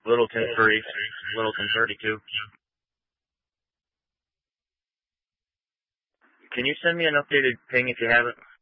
Littleton 3, Littleton 32. Can you send me an updated ping if you have it?